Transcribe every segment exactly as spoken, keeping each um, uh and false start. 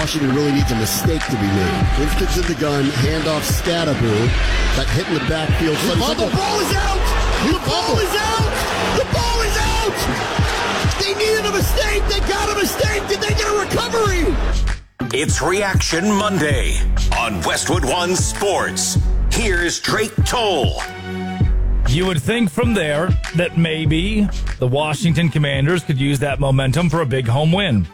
Washington really needs a mistake to be made. Winston's in the gun, handoff Scatterboo, got hit in the backfield. The ball, the ball is out! The ball is out! The ball is out! They needed a mistake! They got a mistake! Did they get a recovery? It's Reaction Monday on Westwood One Sports. Here's Drake Toll. You would think from there that maybe the Washington Commanders could use that momentum for a big home win.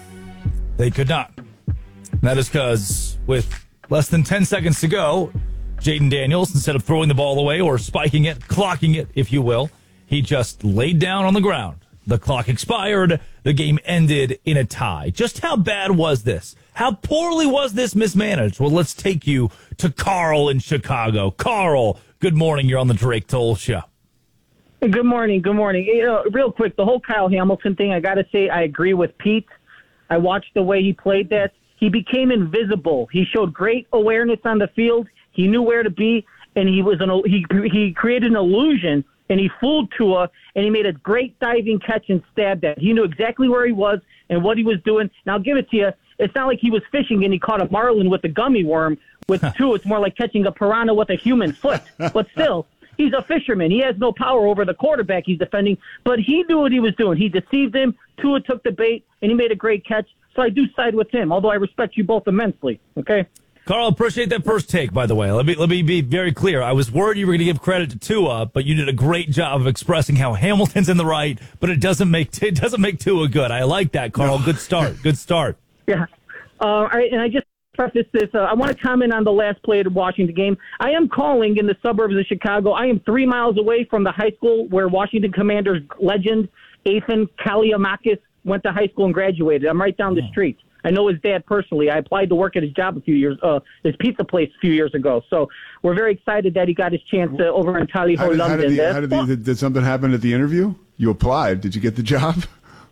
They could not. That is because with less than ten seconds to go, Jayden Daniels, instead of throwing the ball away or spiking it, clocking it, if you will, he just laid down on the ground. The clock expired. The game ended in a tie. Just how bad was this? How poorly was this mismanaged? Well, let's take you to Carl in Chicago. Carl, good morning. You're on the Drake Toll Show. Good morning. Good morning. You know, real quick, the whole Kyle Hamilton thing, I got to say, I agree with Pete. I watched the way he played that. He became invisible. He showed great awareness on the field. He knew where to be, and he was an, he he created an illusion, and he fooled Tua, and he made a great diving catch and stabbed that. He knew exactly where he was and what he was doing. Now, I'll give it to you. It's not like he was fishing and he caught a marlin with a gummy worm. With Tua, it's more like catching a piranha with a human foot. But still, he's a fisherman. He has no power over the quarterback he's defending, but he knew what he was doing. He deceived him. Tua took the bait, and he made a great catch. So I do side with him, although I respect you both immensely. Okay? Carl, appreciate that first take, by the way. Let me let me be very clear. I was worried you were going to give credit to Tua, but you did a great job of expressing how Hamilton's in the right, but it doesn't make it doesn't make Tua good. I like that, Carl. Good start. Good start. Yeah. Uh, all right, and I just preface this. Uh, I want to comment on the last play of the Washington game. I am calling in the suburbs of Chicago. I am three miles away from the high school where Washington Commanders legend Ethan Kaliamakis went to high school and graduated. I'm right down the street. I know his dad personally. I applied to work at his job a few years, uh, his pizza place a few years ago. So we're very excited that he got his chance uh, over in Tally Ho, how did, London. How did, the, how did, the, did something happen at the interview? You applied. Did you get the job?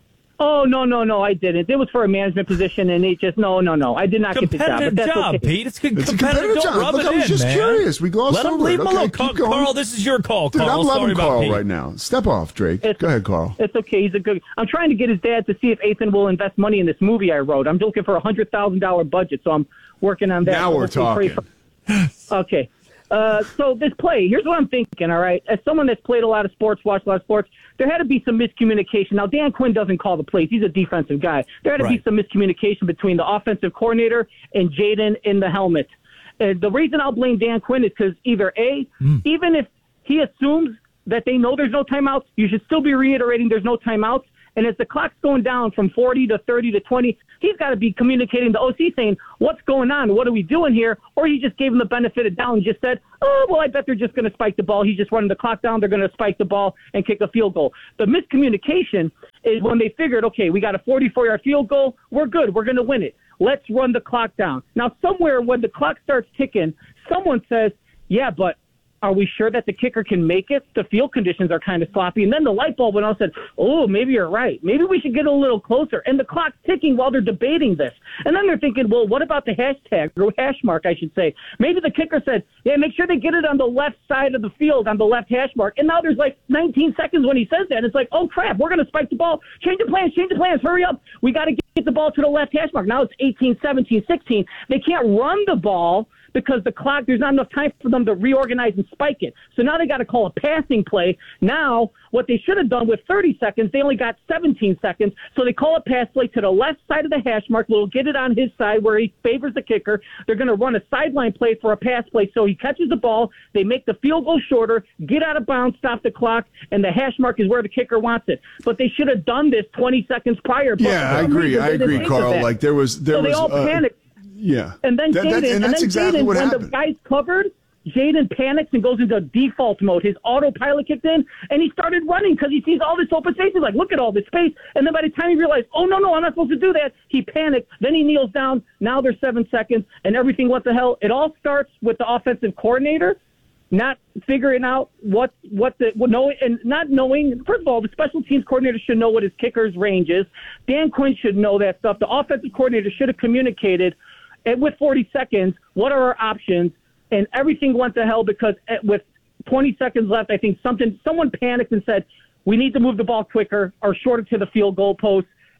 Oh, no, no, no, I didn't. It was for a management position, and it just, no, no, no. I did not get the job. Competitive But that's job, okay. Pete. It's, a It's competitive, a competitive Don't job. rub Look, it I was in, just man. curious. We glossed Let him over leave it. him Okay, alone. keep Carl, going. Carl, this is your call. Dude, Carl. I'm Sorry loving about Carl Pete. right now. Step off, Drake. It's, Go ahead, Carl. It's okay. He's a good. I'm trying to get his dad to see if Ethan will invest money in this movie I wrote. I'm looking for a hundred thousand dollar budget, so I'm working on that. Now So we're hopefully talking. pray for- Okay. Uh, so this play, here's what I'm thinking, all right? As someone that's played a lot of sports, watched a lot of sports, there had to be some miscommunication. Now, Dan Quinn doesn't call the plays. He's a defensive guy. There had to Right. be some miscommunication between the offensive coordinator and Jayden in the helmet. Uh, the reason I'll blame Dan Quinn is because either A, mm. even if he assumes that they know there's no timeouts, you should still be reiterating there's no timeouts. And as the clock's going down from forty to thirty to twenty, he's got to be communicating to O C saying, what's going on? What are we doing here? Or he just gave him the benefit of doubt and just said, oh, well, I bet they're just going to spike the ball. He's just running the clock down. They're going to spike the ball and kick a field goal. The miscommunication is when they figured, okay, we got a forty-four-yard field goal. We're good. We're going to win it. Let's run the clock down. Now, somewhere when the clock starts ticking, someone says, yeah, but are we sure that the kicker can make it? The field conditions are kind of sloppy. And then the light bulb went on and said, oh, maybe you're right. Maybe we should get a little closer. And the clock's ticking while they're debating this. And then they're thinking, well, what about the hashtag, or hash mark, I should say? Maybe the kicker said, yeah, make sure they get it on the left side of the field, on the left hash mark. And now there's like nineteen seconds when he says that. And it's like, oh, crap, we're going to spike the ball. Change the plans, change the plans. Hurry up. We got to get the ball to the left hash mark. Now it's eighteen, seventeen, sixteen. They can't run the ball because the clock, there's not enough time for them to reorganize and spike it. So now they got to call a passing play. Now, what they should have done with thirty seconds, they only got seventeen seconds. So they call a pass play to the left side of the hash mark. They'll get it on his side where he favors the kicker. They're going to run a sideline play for a pass play. So he catches the ball. They make the field goal shorter, get out of bounds, stop the clock, and the hash mark is where the kicker wants it. But they should have done this twenty seconds prior. But Yeah, I agree. reason, I agree, Carl. Like there was, there so was. they all uh, panicked. Yeah. And then that, Jayden, that, and and that's then exactly Jayden, what when happened. the guy's covered, Jayden panics and goes into default mode. His autopilot kicked in, and he started running because he sees all this open space. He's like, look at all this space. And then by the time he realized, oh, no, no, I'm not supposed to do that, he panicked. Then he kneels down. Now there's seven seconds, and everything went to hell. It all starts with the offensive coordinator not figuring out what what the what know and not knowing. First of all, the special teams coordinator should know what his kicker's range is. Dan Quinn should know that stuff. The offensive coordinator should have communicated and with forty seconds, what are our options? And everything went to hell because with twenty seconds left, I think something someone panicked and said, we need to move the ball quicker or shorter to the field goal post.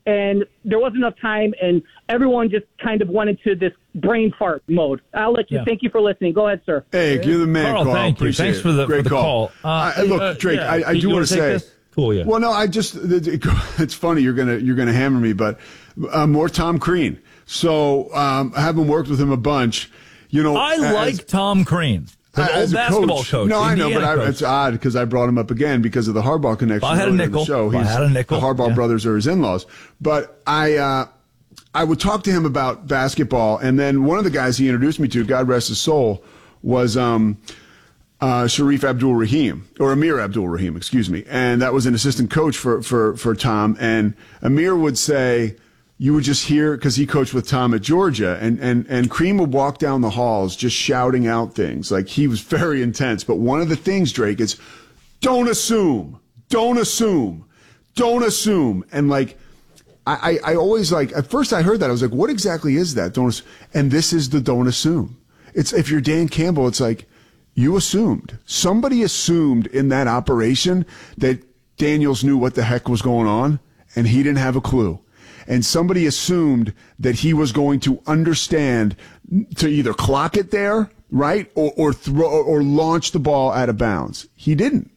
and there wasn't enough time, and everyone just kind of went into this brain fart mode. I'll let you. Yeah. Thank you for listening. Go ahead, sir. Hey, you're the man, Carl, Carl. thank you. Appreciate Thanks it. for the, Great for the call. call. Uh, I, look, uh, Drake, yeah. I, I You do wanna want to take say. this? Cool, yeah. Well, no, I just it's funny you're gonna you're gonna hammer me, but uh, more Tom Crean. So um, I haven't worked with him a bunch. You know, I as, like Tom Crean, the as old a basketball coach. coach. No, I know, Indiana but I, coach. it's odd because I brought him up again because of the Harbaugh connection. Well, I had a earlier in nickel. The show. Well, I He's- had a nickel. The Harbaugh Yeah. brothers are his in-laws, but I. Uh, I would talk to him about basketball, and then one of the guys he introduced me to, God rest his soul, was um, uh, Sharif Abdul-Rahim, or Amir Abdul-Rahim, excuse me. And that was an assistant coach for, for, for Tom. And Amir would say, you would just hear, because he coached with Tom at Georgia, and, and, and Cream would walk down the halls just shouting out things. Like, he was very intense. But one of the things, Drake, is don't assume, don't assume, don't assume. And like, I, I always like, at first I heard that, I was like, what exactly is that? Don't, ass-" and this is the don't assume. It's, if you're Dan Campbell, it's like, you assumed. Somebody assumed in that operation that Daniels knew what the heck was going on, and he didn't have a clue. And somebody assumed that he was going to understand to either clock it there, right, or, or throw, or launch the ball out of bounds. He didn't.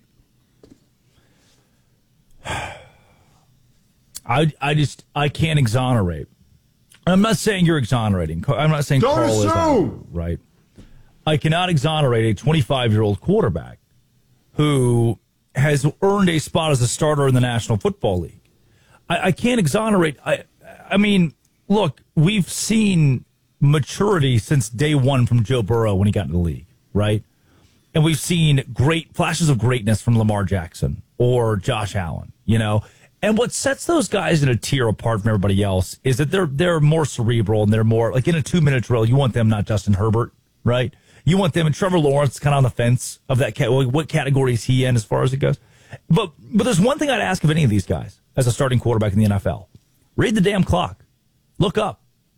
I, I just, I can't exonerate. I'm not saying you're exonerating. I'm not saying Don't Carl is assume. right. I cannot exonerate a twenty-five-year-old quarterback who has earned a spot as a starter in the National Football League. I, I can't exonerate. I, I mean, look, we've seen maturity since day one from Joe Burrow when he got into the league, right? And we've seen great flashes of greatness from Lamar Jackson or Josh Allen, you know? And what sets those guys in a tier apart from everybody else is that they're they're more cerebral and they're more like in a two minute drill. You want them, not Justin Herbert, right? You want them, and Trevor Lawrence kind of on the fence of that. Cat, what category is he in as far as it goes? But but there's one thing I'd ask of any of these guys as a starting quarterback in the N F L: read the damn clock, look up.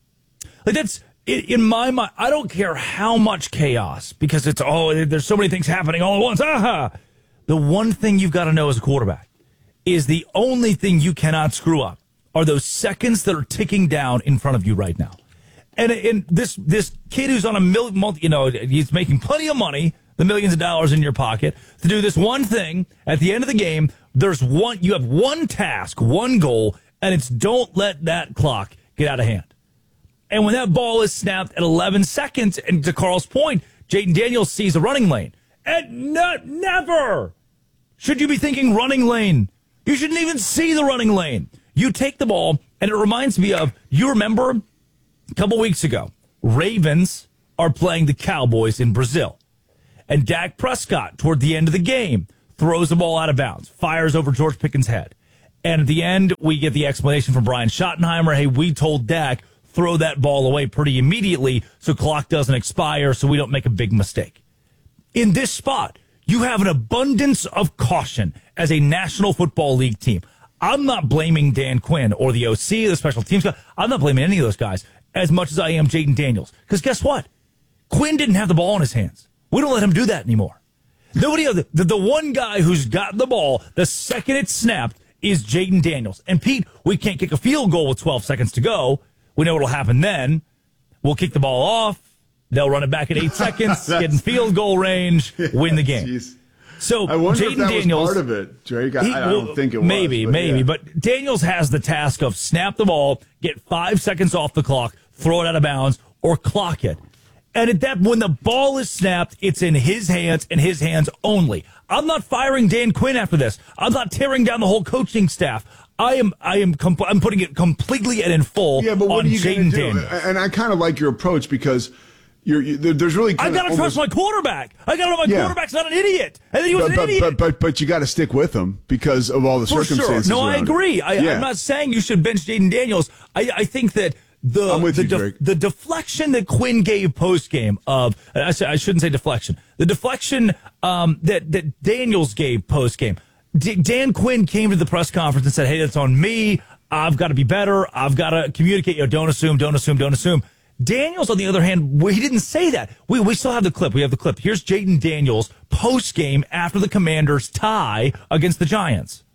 Like that's in my mind. I don't care how much chaos because it's oh, there's so many things happening all at once. Aha! The one thing you've got to know as a quarterback is the only thing you cannot screw up are those seconds that are ticking down in front of you right now. And, and this this kid who's on a million, multi, you know, he's making plenty of money, the millions of dollars in your pocket, to do this one thing at the end of the game. There's one, you have one task, one goal, and it's don't let that clock get out of hand. And when that ball is snapped at eleven seconds, and to Carl's point, Jayden Daniels sees a running lane. And not, never should you be thinking running lane. You shouldn't even see the running lane. You take the ball, and it reminds me of, you remember a couple weeks ago, Ravens are playing the Cowboys in Brazil. And Dak Prescott, toward the end of the game, throws the ball out of bounds, fires over George Pickens' head. And at the end, we get the explanation from Brian Schottenheimer, hey, we told Dak, throw that ball away pretty immediately so clock doesn't expire so we don't make a big mistake. In this spot, you have an abundance of caution as a National Football League team. I'm not blaming Dan Quinn or the O C, the special teams guy. I'm not blaming any of those guys as much as I am Jayden Daniels. Because guess what? Quinn didn't have the ball in his hands. We don't let him do that anymore. Nobody other the, the one guy who's got the ball the second it's snapped is Jayden Daniels. And Pete, we can't kick a field goal with twelve seconds to go. We know what'll happen then. We'll kick the ball off. They'll run it back at eight seconds, get in field goal range, win the game. Jeez. So I wonder Jayden if that Daniels, was part of it, Drake. I, he, I don't think it was. Maybe, but maybe. yeah. But Daniels has the task of snap the ball, get five seconds off the clock, throw it out of bounds, or clock it. And at that, when the ball is snapped, it's in his hands and his hands only. I'm not firing Dan Quinn after this. I'm not tearing down the whole coaching staff. I am, I am, comp- I'm putting it completely and in full Yeah, but what on are you going Jayden to do? Daniels. And I kind of like your approach because you're, you, there- there's really I kind gotta of trust my quarterback. I gotta know my Yeah. quarterback's not an idiot. And then he was but, an but, idiot. but but but you got to stick with him because of all the For sure. circumstances. No, I around it. agree. I, Yeah. I'm not saying you should bench Jayden Daniels. I, I think that the I'm with the, you, def- Drake. the deflection that Quinn gave post game of I, sh- I shouldn't say deflection. The deflection um, that that Daniels gave post game. D- Dan Quinn came to the press conference and said, "Hey, that's on me. I've got to be better. I've got to communicate. You know, don't assume. Don't assume. Don't assume." Daniels, on the other hand, he didn't say that. We we still have the clip. We have the clip. Here's Jayden Daniels post game after the Commanders tie against the Giants.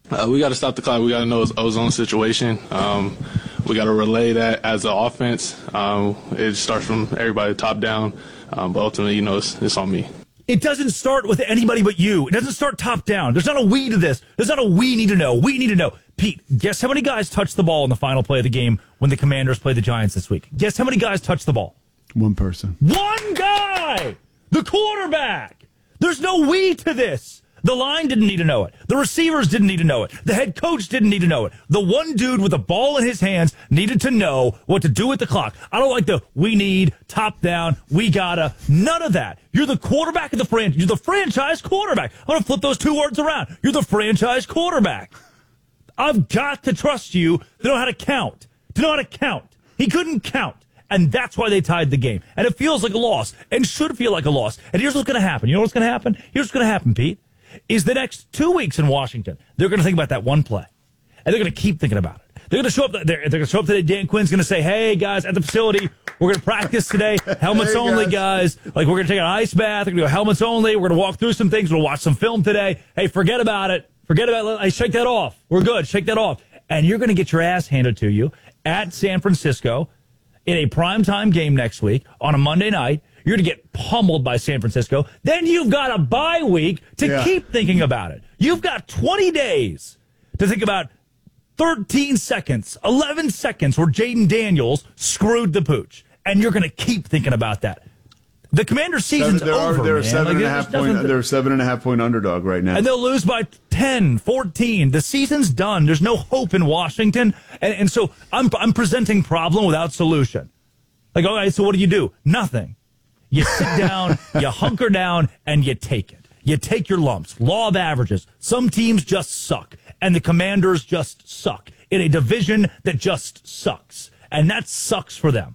Uh, we got to stop the clock. We got to know it's ozone situation. Um, we got to relay that as an offense. Um, it starts from everybody top down, um, but ultimately, you know, it's, it's on me. It doesn't start with anybody but you. It doesn't start top down. There's not a we to this. There's not a we need to know. We need to know. Pete, guess how many guys touched the ball in the final play of the game when the Commanders played the Giants this week? Guess how many guys touched the ball? One person. One guy! The quarterback! There's no we to this. The line didn't need to know it. The receivers didn't need to know it. The head coach didn't need to know it. The one dude with the ball in his hands needed to know what to do with the clock. I don't like the we need, top down, we gotta. None of that. You're the quarterback of the franchise. You're the franchise quarterback. I'm going to flip those two words around. You're the franchise quarterback. I've got to trust you to know how to count. To know how to count. He couldn't count. And that's why they tied the game. And it feels like a loss. And should feel like a loss. And here's what's going to happen. You know what's going to happen? Here's what's going to happen, Pete. Is the next two weeks in Washington, they're going to think about that one play. And they're going to keep thinking about it. They're going to show up. They're, they're going to show up today. Dan Quinn's going to say, hey, guys, at the facility, we're going to practice today. Helmets hey, only, guys. guys. Like, we're going to take an ice bath. We're going to go helmets only. We're going to walk through some things. We're going to watch some film today. Hey, forget about it. Forget about it. Hey, shake that off. We're good. Shake that off. And you're going to get your ass handed to you at San Francisco in a primetime game next week on a Monday night. You're going to get pummeled by San Francisco. Then you've got a bye week to yeah. keep thinking about it. You've got twenty days to think about thirteen seconds, eleven seconds where Jaden Daniels screwed the pooch. And you're going to keep thinking about that. The Commander season's seven, over, are, they're man. A seven like, and a half point, th- they're a seven and a half point underdog right now. And they'll lose by ten, fourteen. The season's done. There's no hope in Washington. And, and so I'm, I'm presenting problem without solution. Like, all right, so what do you do? Nothing. You sit down, you hunker down, and you take it. You take your lumps. Law of averages. Some teams just suck, and the Commanders just suck in a division that just sucks. And that sucks for them.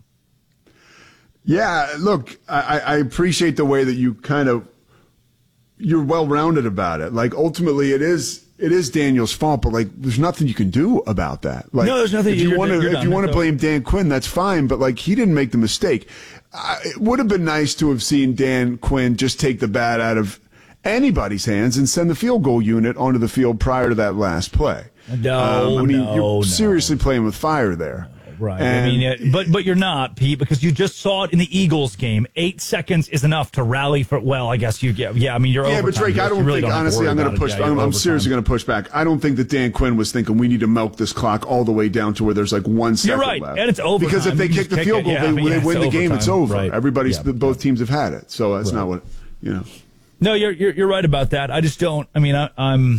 Yeah, look, I, I appreciate the way that you kind of, you're well-rounded about it. Like, ultimately, it is it is Daniel's fault, but, like, there's nothing you can do about that. Like, no, there's nothing. If you want to if you want to blame Dan Quinn, that's fine, but, like, he didn't make the mistake. Uh, it would have been nice to have seen Dan Quinn just take the bat out of anybody's hands and send the field goal unit onto the field prior to that last play. No, um, I mean, no, you're no. seriously playing with fire there. Right. And, I mean, it, but but you're not, Pete, because you just saw it in the Eagles game. Eight seconds is enough to rally for. Well, I guess you get. Yeah, I mean, you're. Yeah, but Drake, I don't really think. don't honestly, I'm going to push. Yeah, I'm, I'm seriously going to push back. I don't think that Dan Quinn was thinking we need to milk this clock all the way down to where there's like one second you're right. left. And it's overtime. Because if they kick the field goal, yeah, they, I mean, they yeah, win the game. overtime. It's over. Right. Everybody's yeah, both yeah. teams have had it, so that's right. not what you know. No, you're, you're you're right about that. I just don't. I mean, I, I'm.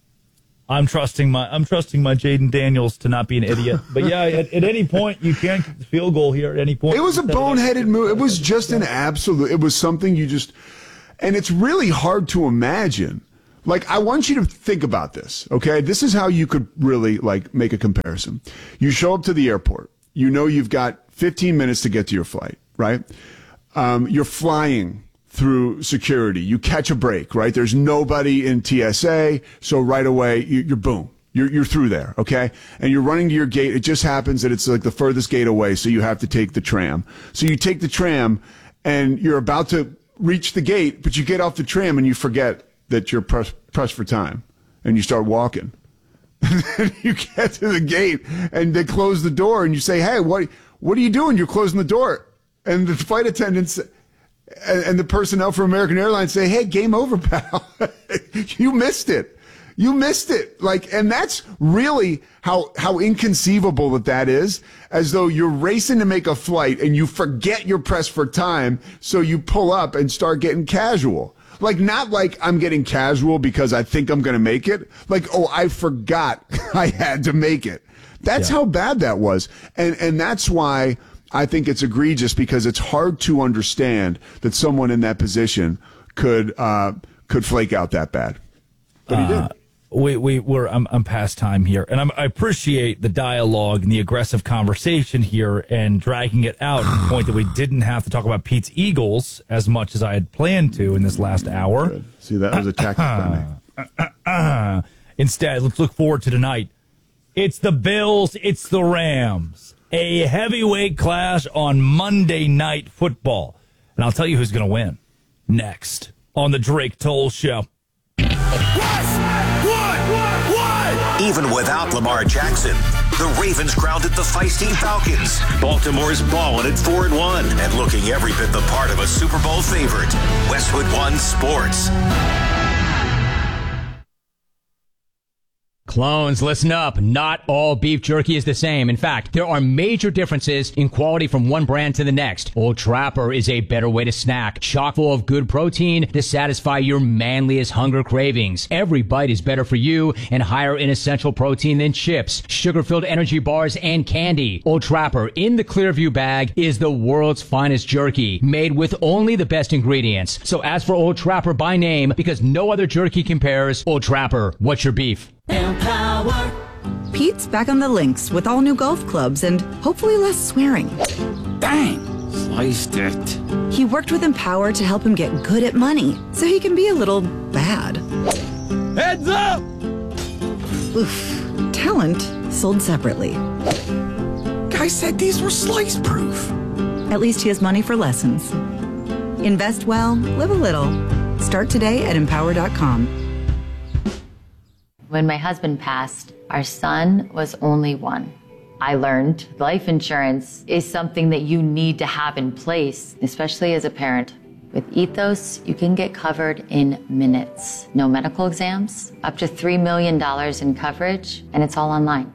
I'm trusting my I'm trusting my Jaden Daniels to not be an idiot. But yeah, at, at any point you can kick the field goal here. At any point, it was a boneheaded move. It was just an absolute. It was something you just, and it's really hard to imagine. Like, I want you to think about this. Okay, this is how you could really like make a comparison. You show up to the airport. You know you've got fifteen minutes to get to your flight. Right? Um, you're flying through security. You catch a break, right? There's nobody in T S A, so right away, you, you're boom. You're, you're through there, okay? And you're running to your gate. It just happens that it's like the furthest gate away, so you have to take the tram. So you take the tram, and you're about to reach the gate, but you get off the tram, and you forget that you're pressed press for time, and you start walking. And then you get to the gate, and they close the door, and you say, hey, what, what are you doing? You're closing the door. And the flight attendants... And the personnel from American Airlines say, hey, game over, pal. You missed it. You missed it. Like, and that's really how, how inconceivable that that is, as though you're racing to make a flight and you forget you're pressed for time. So you pull up and start getting casual. Like, not like I'm getting casual because I think I'm going to make it. Like, oh, I forgot I had to make it. That's yeah. how bad that was. And, and that's why I think it's egregious, because it's hard to understand that someone in that position could uh, could flake out that bad. But he uh, did. We we we're I'm, I'm past time here, and I'm, I appreciate the dialogue and the aggressive conversation here and dragging it out to the point that we didn't have to talk about Pete's Eagles as much as I had planned to in this last hour. Good. See, that was a tactic by me. Uh, uh, uh. Instead, let's look forward to tonight. It's the Bills. It's the Rams. A heavyweight clash on Monday Night Football. And I'll tell you who's going to win next on the Drake Toll Show. What? What? What? What? Even without Lamar Jackson, the Ravens grounded the feisty Falcons. Baltimore's balling at four and one and looking every bit the part of a Super Bowl favorite. Westwood One Sports. Clones, listen up. Not all beef jerky is the same. In fact, there are major differences in quality from one brand to the next. Old Trapper is a better way to snack, chock full of good protein to satisfy your manliest hunger cravings. Every bite is better for you and higher in essential protein than chips, sugar-filled energy bars, and candy. Old Trapper in the Clearview bag is the world's finest jerky, made with only the best ingredients. So ask for Old Trapper by name because no other jerky compares. Old Trapper, what's your beef? Empower. Pete's back on the links with all new golf clubs and hopefully less swearing. Dang, sliced it. He worked with Empower to help him get good at money so he can be a little bad. Heads up! Oof. Talent sold separately. Guy said these were slice proof. At least he has money for lessons. Invest well, live a little. Start today at empower dot com. When my husband passed, our son was only one. I learned life insurance is something that you need to have in place, especially as a parent. With Ethos, you can get covered in minutes. No medical exams, up to three million dollars in coverage, and it's all online.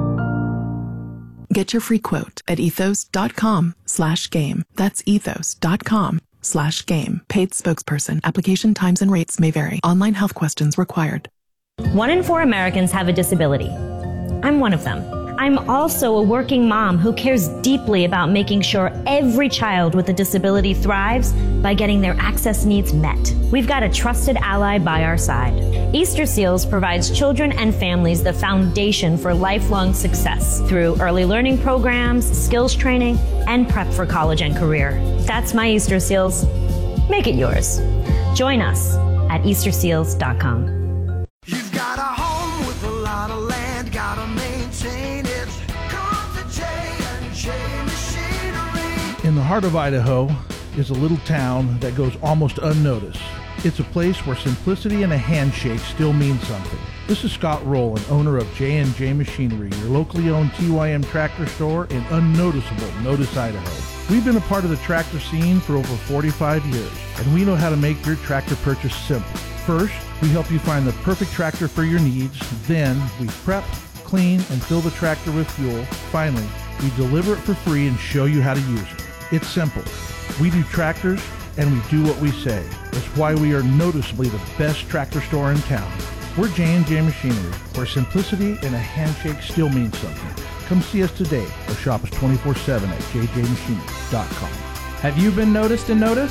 Get your free quote at ethos.com slash game. That's ethos.com slash game. Paid spokesperson. Application times and rates may vary. Online health questions required. One in four Americans have a disability. I'm one of them. I'm also a working mom who cares deeply about making sure every child with a disability thrives by getting their access needs met. We've got a trusted ally by our side. Easter Seals provides children and families the foundation for lifelong success through early learning programs, skills training, and prep for college and career. That's my Easter Seals. Make it yours. Join us at easter seals dot com. You've got a home with a lot of land, gotta maintain it. Come to J and J Machinery. In the heart of Idaho is a little town that goes almost unnoticed. It's a place where simplicity and a handshake still mean something. This is Scott Rowland, owner of J and J Machinery, your locally owned T Y M tractor store in unnoticeable Notice, Idaho. We've been a part of the tractor scene for over forty-five years, and we know how to make your tractor purchase simple. First, we help you find the perfect tractor for your needs. Then, we prep, clean, and fill the tractor with fuel. Finally, we deliver it for free and show you how to use it. It's simple. We do tractors, and we do what we say. That's why we are noticeably the best tractor store in town. We're J and J Machinery, where simplicity and a handshake still means something. Come see us today or shop us twenty-four seven at j j machinery dot com. Have you been noticed and noticed?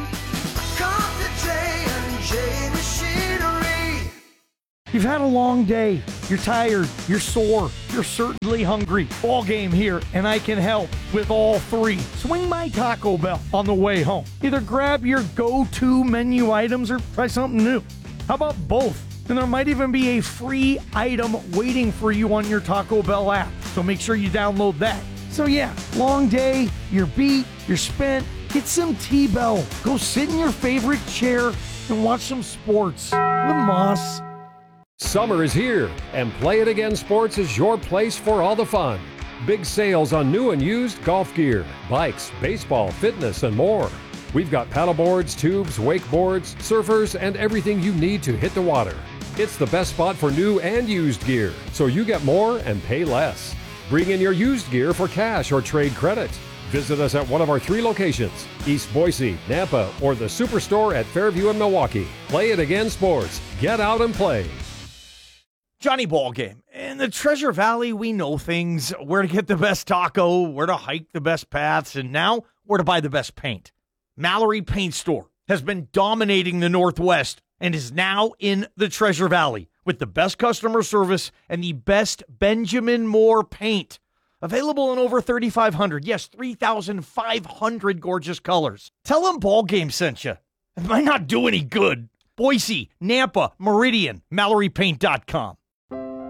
You've had a long day. You're tired. You're sore. You're certainly hungry. Ball game here, and I can help with all three. Swing by Taco Bell on the way home. Either grab your go-to menu items or try something new. How about both? And there might even be a free item waiting for you on your Taco Bell app. So make sure you download that. So yeah, long day, you're beat, you're spent. Get some T-Bell. Go sit in your favorite chair and watch some sports with Moss. Summer is here, and Play It Again Sports is your place for all the fun. Big sales on new and used golf gear, bikes, baseball, fitness, and more. We've got paddleboards, tubes, wakeboards, surfers, and everything you need to hit the water. It's the best spot for new and used gear, so you get more and pay less. Bring in your used gear for cash or trade credit. Visit us at one of our three locations, East Boise, Nampa, or the Superstore at Fairview and Milwaukee. Play It Again Sports. Get out and play. Johnny Ballgame. In the Treasure Valley, we know things. Where to get the best taco, where to hike the best paths, and now where to buy the best paint. Mallory Paint Store has been dominating the Northwest and is now in the Treasure Valley with the best customer service and the best Benjamin Moore paint. Available in over thirty-five hundred, yes, three thousand five hundred gorgeous colors. Tell them Ballgame sent you. It might not do any good. Boise, Nampa, Meridian, Mallory Paint dot com.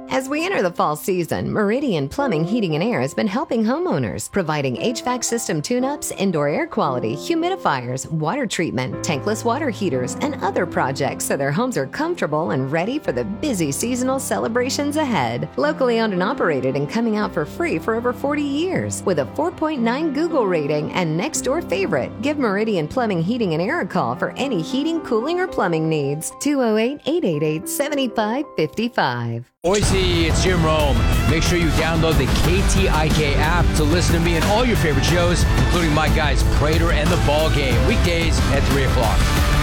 As we enter the fall season, Meridian Plumbing, Heating, and Air has been helping homeowners, providing H V A C system tune-ups, indoor air quality, humidifiers, water treatment, tankless water heaters, and other projects so their homes are comfortable and ready for the busy seasonal celebrations ahead. Locally owned and operated and coming out for free for over forty years. With a four point nine Google rating and next door favorite, give Meridian Plumbing, Heating, and Air a call for any heating, cooling, or plumbing needs. two oh eight, eight eight eight, seven five five five. Boise, it's Jim Rome. Make sure you download the K T I K app to listen to me and all your favorite shows, including my guys Prater and The Ball Game, weekdays at three o'clock.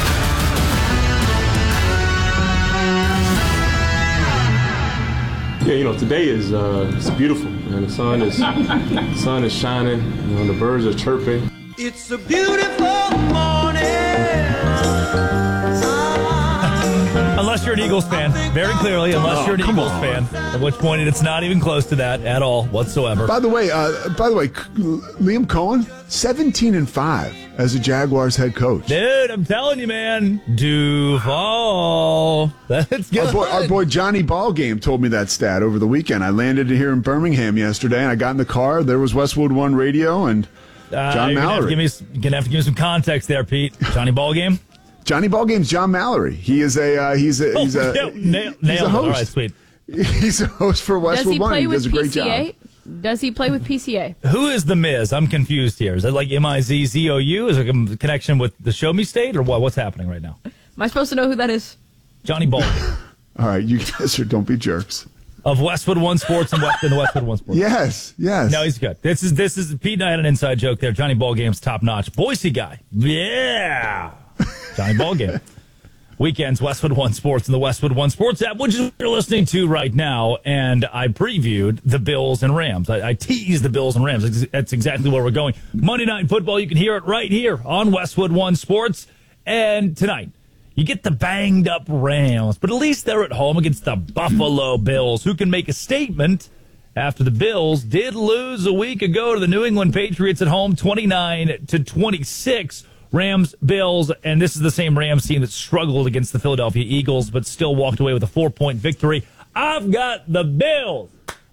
Yeah, you know, today is uh, it's beautiful, man. The sun is the sun is shining. You know, the birds are chirping. It's a beautiful morning. Unless you're an Eagles fan, very clearly, unless Oh, you're an come Eagles on. fan, at which point it's not even close to that at all whatsoever. By the way, uh, by the way, Liam Cohen, seventeen and five as a Jaguars head coach. Dude, I'm telling you, man, Duval. That's good. Our boy, our boy Johnny Ballgame told me that stat over the weekend. I landed here in Birmingham yesterday, and I got in the car. There was Westwood One Radio and John uh, you're Mallory. Gonna have, to give me, you're gonna have to give me some context there, Pete. Johnny Ballgame. Johnny Ballgame's John Mallory. He is a uh, he's a he's a, Oh, nail, he's nailed a it. host. All right, sweet. He's a host for Does Westwood he One. play He with does a great P C A? job. Does he play with P C A? Who is the Miz? I'm confused here. Is that like M I Z Z O U? Is it a connection with the Show Me State or what? What's happening right now? Am I supposed to know who that is? Johnny Ballgame. All right, you guys are don't be jerks. Of Westwood One Sports and West, and the Westwood One Sports. Yes, yes. No, he's good. This is this is Pete and I had an inside joke there. Johnny Ballgame's top notch. Boise guy. Yeah. Johnny Ballgame. Weekends, Westwood One Sports and the Westwood One Sports app, which is what you're listening to right now. And I previewed the Bills and Rams. I, I teased the Bills and Rams. That's exactly where we're going. Monday Night Football, you can hear it right here on Westwood One Sports. And tonight, you get the banged up Rams, but at least they're at home against the Buffalo Bills, who can make a statement after the Bills did lose a week ago to the New England Patriots at home, twenty-nine to twenty-six. Rams, Bills, and this is the same Rams team that struggled against the Philadelphia Eagles, but still walked away with a four-point victory. I've got the Bills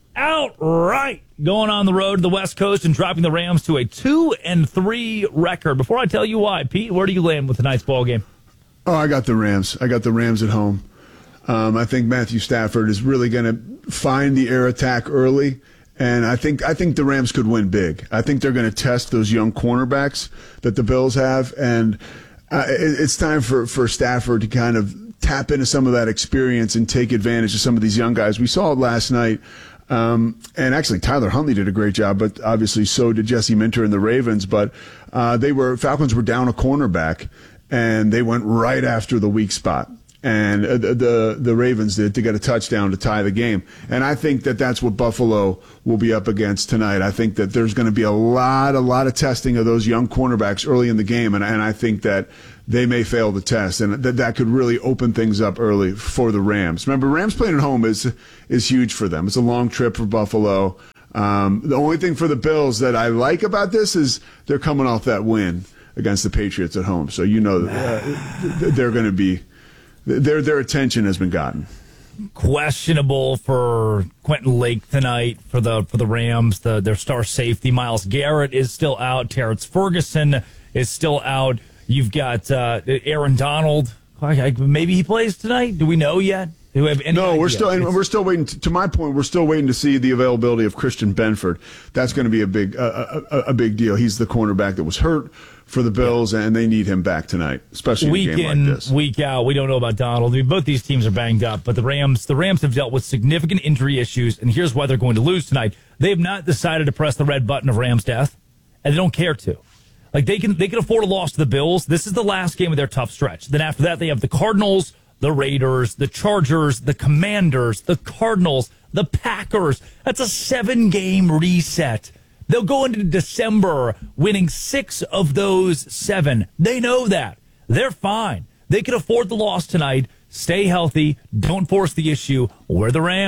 outright going on the road to the West Coast and dropping the Rams to a two and three record. Before I tell you why, Pete, where do you land with tonight's ball game? Oh, I got the Rams. I got the Rams at home. Um, I think Matthew Stafford is really going to find the air attack early. And I think I think the Rams could win big. I think they're going to test those young cornerbacks that the Bills have, and uh, it, it's time for, for Stafford to kind of tap into some of that experience and take advantage of some of these young guys. We saw it last night, um, and actually Tyler Huntley did a great job, but obviously so did Jesse Minter and the Ravens. But uh, they were Falcons were down a cornerback, and they went right after the weak spot. And uh, the the Ravens did to get a touchdown to tie the game. And I think that that's what Buffalo will be up against tonight. I think that there's going to be a lot, a lot of testing of those young cornerbacks early in the game, and, and I think that they may fail the test, and that that could really open things up early for the Rams. Remember, Rams playing at home is is huge for them. It's a long trip for Buffalo. Um, the only thing for the Bills that I like about this is they're coming off that win against the Patriots at home, so you know uh, they're going to be. Their their attention has been gotten. Questionable for Quentin Lake tonight for the for the Rams. The their star safety Myles Garrett is still out. Terrence Ferguson is still out. You've got uh, Aaron Donald. Maybe he plays tonight. Do we know yet? Do we have any no, idea? we're still and we're still waiting. To my point, we're still waiting to see the availability of Christian Benford. That's going to be a big uh, a, a big deal. He's the cornerback that was hurt for the Bills, and they need him back tonight, especially in week a game in, like this. Week out, we don't know about Donald. I mean, both these teams are banged up, but the Rams, the Rams have dealt with significant injury issues, and here's why they're going to lose tonight. They have not decided to press the red button of Rams death, and they don't care to. Like they can, they can afford a loss to the Bills. This is the last game of their tough stretch. Then after that, they have the Cardinals, the Raiders, the Chargers, the Commanders, the Cardinals, the Packers. That's a seven-game reset. They'll go into December winning six of those seven. They know that. They're fine. They can afford the loss tonight. Stay healthy. Don't force the issue. We're the Rams.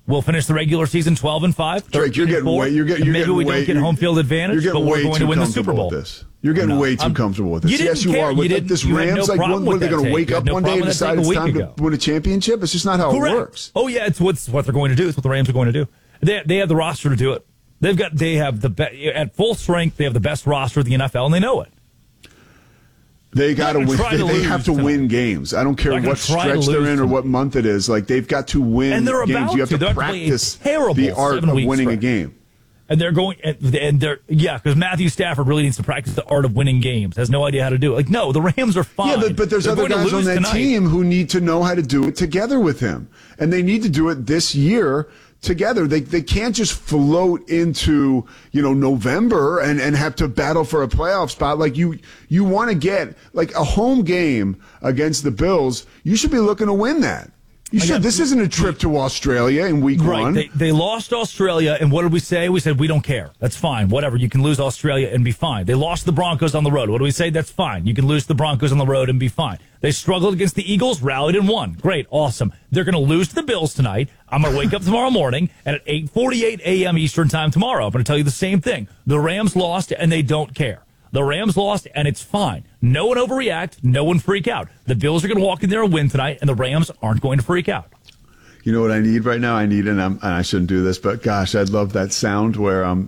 We'll finish the regular season twelve and five. Drake, you're getting way, you're getting, you're maybe getting we way, don't get home field advantage, you're but getting we're way going too to win the comfortable Super Bowl. with this. You're getting No, way too I'm, comfortable with this. You didn't Yes, you care. are. You With didn't, this you had Rams, no like, problem what, with what are they that going to take. wake You up had no one day problem and with that decide take a it's week time ago. to win a championship? It's just not how Correct. it works. Oh yeah, it's what's what they're going to do. It's what the Rams are going to do. They they have the roster to do it. They've got they have the be- at full strength. They have the best roster of the N F L, and they know it. They got to win. try They, to they lose have to tonight. win games. I don't care They're gonna what try to stretch they're lose in or tonight. what month it is. Like they've got to win And they're games. about You have to. to They're gonna play a practice terrible the art of seven-week winning a stretch. game. And they're going, and and they're, yeah, because Matthew Stafford really needs to practice the art of winning games. Has no idea how to do it. Like, no, the Rams are fine. Yeah, but, but there's They're other going to guys on lose that tonight. team who need to know how to do it together with him. And they need to do it this year together. They they can't just float into, you know, November and, and have to battle for a playoff spot. Like you you want to get like a home game against the Bills. You should be looking to win that. You I should. got- This isn't a trip to Australia in week Right. one. They, they lost Australia, and what did we say? We said, we don't care. That's fine. Whatever. You can lose Australia and be fine. They lost the Broncos on the road. What do we say? That's fine. You can lose the Broncos on the road and be fine. They struggled against the Eagles, rallied and won. Great. Awesome. They're going to lose to the Bills tonight. I'm going to wake up tomorrow morning, and at eight forty-eight a.m. Eastern time tomorrow, I'm going to tell you the same thing. The Rams lost, and they don't care. The Rams lost, and it's fine. No one overreact. No one freak out. The Bills are going to walk in there and win tonight, and the Rams aren't going to freak out. You know what I need right now? I need, and, I'm, and I shouldn't do this, but gosh, I'd love that sound where um,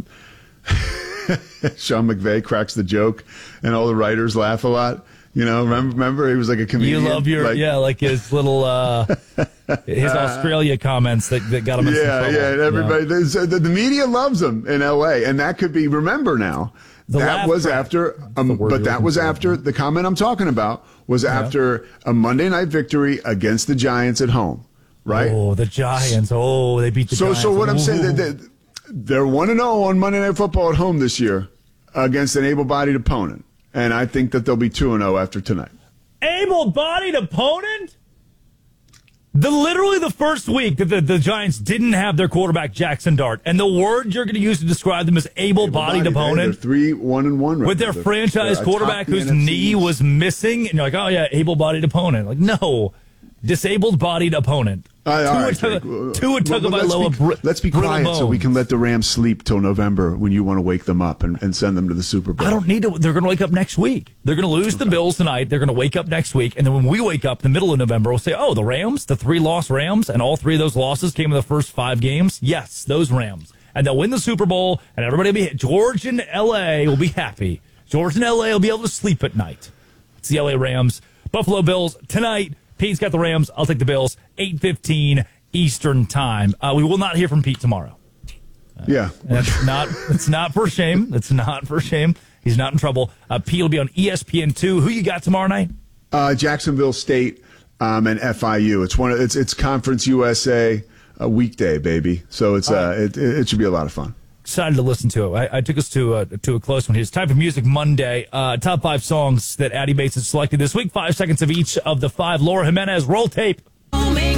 Sean McVay cracks the joke and all the writers laugh a lot. You know, remember, remember he was like a comedian. You love your, like, yeah, like his little, uh, his Australia comments that, that got him in some yeah, trouble. yeah, and everybody, Yeah. there's- the, the media loves him in L A, and that could be, remember now, The that laugh was track. after, um, but that was after, the comment I'm talking about was after a Monday night victory against the Giants at home. Right. Oh, the Giants. Oh, they beat the so, Giants. So what I'm Ooh. saying, they, they, they're one and zero on Monday Night Football at home this year against an able-bodied opponent, and I think that they'll be two and zero after tonight. Able-bodied opponent? The literally the first week that the, the Giants didn't have their quarterback Jackson Dart, and the word you're going to use to describe them as able-bodied, Able-bodied, opponent. They're three one and one right with now. their They're- franchise they're quarterback atop the whose N F C knee East. was missing, and you're like, oh yeah, able-bodied opponent. Like, no, disabled-bodied opponent. All right, all Tua right, Tagovailoa- Drake. Tua Well, well, let's Tagovailoa be- br- Let's be brittle quiet so we bones. can let the Rams sleep till November when you want to wake them up and, and send them to the Super Bowl. I don't need to. They're going to wake up next week. They're going to lose the Bills tonight. They're going to wake up next week. And then when we wake up in the middle of November, we'll say, oh, the Rams, the three lost Rams, and all three of those losses came in the first five games. Yes, those Rams. And they'll win the Super Bowl, and everybody will be, George and L A will be happy. George and L A will be able to sleep at night. It's the L A Rams. Buffalo Bills tonight. Pete's got the Rams. I'll take the Bills. eight fifteen Eastern time. Uh, we will not hear from Pete tomorrow. Yeah. That's not, it's not for shame. It's not for shame. He's not in trouble. Uh, Pete will be on E S P N two. Who you got tomorrow night? Uh, Jacksonville State um, and F I U. It's one. Of, it's it's Conference U S A a weekday, baby. So it's uh, it, it should be a lot of fun. Excited to listen to it. I, I took us to a, to a close one. It's time for Music Monday. Uh, top five songs that Addie Bates has selected this week. Five seconds of each of the five. Laura Jimenez, roll tape. Oh,